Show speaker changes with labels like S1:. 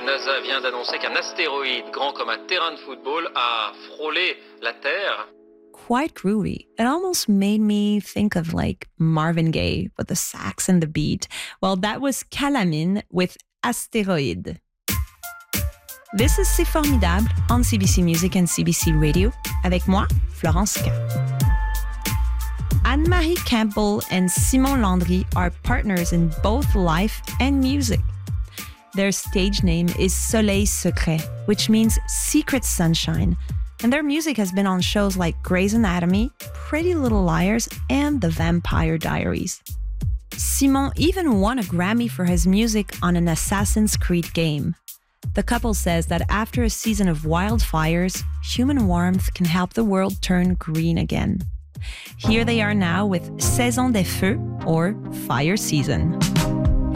S1: NASA vient d'annoncer qu'un astéroïde grand comme un terrain de football a frôlé la Terre.
S2: Quite groovy. It almost made me think of like Marvin Gaye with the sax and the beat. Well, that was Calamine with Astéroïde. This is C'est Formidable on CBC Music and CBC Radio. Avec moi, Florence K. Anne-Marie Campbell and Simon Landry are partners in both life and music. Their stage name is Soleil Secret, which means secret sunshine, and their music has been on shows like Grey's Anatomy, Pretty Little Liars, and The Vampire Diaries. Simon even won a Grammy for his music on an Assassin's Creed game. The couple says that after a season of wildfires, human warmth can help the world turn green again. Here they are now with Saison des Feux, or Fire Season.